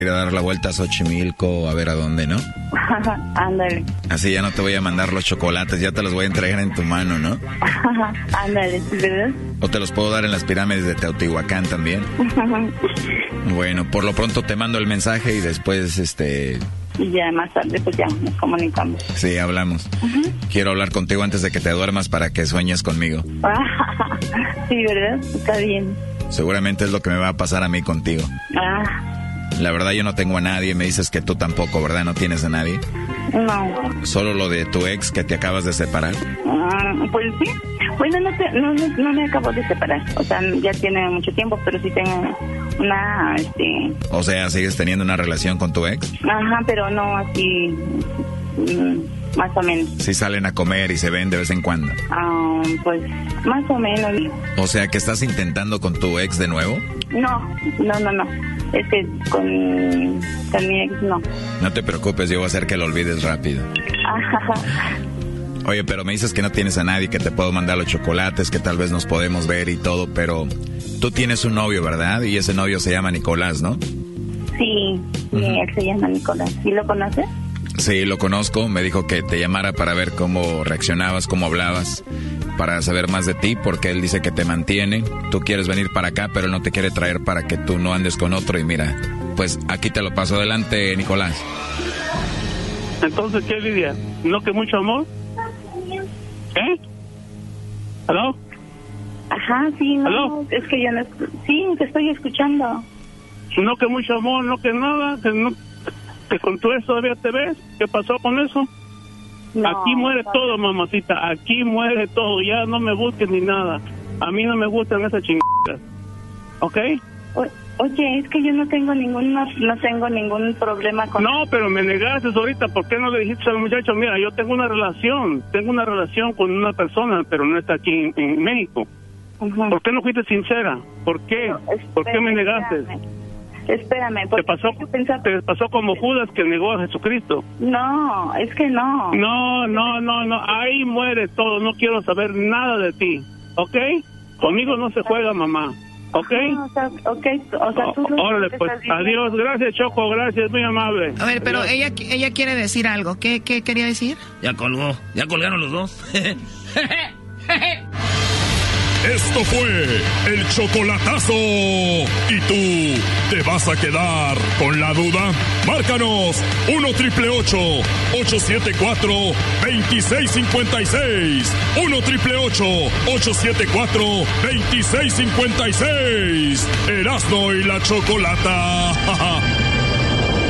ir a dar la vuelta a Xochimilco, a ver a dónde, ¿no? Ándale. Así ya no te voy a mandar los chocolates, ya te los voy a entregar en tu mano, ¿no? Ándale, ¿verdad? O te los puedo dar en las pirámides de Teotihuacán también. Bueno, por lo pronto te mando el mensaje y después, Y ya más tarde, pues ya nos comunicamos. Sí, hablamos. Quiero hablar contigo antes de que te duermas para que sueñes conmigo. Sí, ¿verdad? Está bien. Seguramente es lo que me va a pasar a mí contigo. La verdad yo no tengo a nadie, me dices que tú tampoco, ¿verdad? ¿No tienes a nadie? No. ¿Solo lo de tu ex que te acabas de separar? Pues sí. Bueno, no me acabo de separar. O sea, ya tiene mucho tiempo, pero sí tengo una, O sea, ¿sigues teniendo una relación con tu ex? Ajá, pero no así, más o menos. Sí salen a comer y se ven de vez en cuando. Pues, más o menos. O sea, ¿que estás intentando con tu ex de nuevo? No. Es que con mi ex no. No te preocupes, yo voy a hacer que lo olvides rápido. Oye, pero me dices que no tienes a nadie, que te puedo mandar los chocolates, que tal vez nos podemos ver y todo, pero tú tienes un novio, ¿verdad? Y ese novio se llama Nicolás, ¿no? Sí, él se llama Nicolás. ¿Sí lo conoces? Sí, lo conozco. Me dijo que te llamara para ver cómo reaccionabas, cómo hablabas, para saber más de ti, porque él dice que te mantiene. Tú quieres venir para acá, pero él no te quiere traer para que tú no andes con otro. Y mira, pues aquí te lo paso. Adelante, Nicolás. Entonces, ¿qué, Lidia? ¿No que mucho amor? ¿Aló? Ajá, sí, no. ¿Aló? Es que yo no... Sí, te estoy escuchando. No que mucho amor, no que nada, que con tu ex todavía te ves. ¿Qué pasó con eso? No, aquí muere todo, mamacita, aquí muere todo, ya no me busques ni nada. A mí no me gustan esas chingadas, ¿ok? Oye, es que yo no tengo ningún problema con... No, pero me negaste ahorita, ¿por qué no le dijiste al muchacho? Mira, yo tengo una relación con una persona, pero no está aquí en México. ¿Por qué no fuiste sincera? ¿Por qué? No, ¿Por qué me negaste? Espérame. Te pasó como Judas que negó a Jesucristo. No, es que no. No, ahí muere todo, no quiero saber nada de ti, ¿ok? Conmigo no se juega, mamá, ¿ok? No, o sea, tú... Órale, pues, adiós, gracias, Choco, gracias, muy amable. A ver, pero ella quiere decir algo, ¿qué quería decir? Ya colgaron los dos. Esto fue el chocolatazo. ¿Y tú te vas a quedar con la duda? Márcanos 1-888-874-2656. 1-888-874-2656. Erasmo y la Chocolata.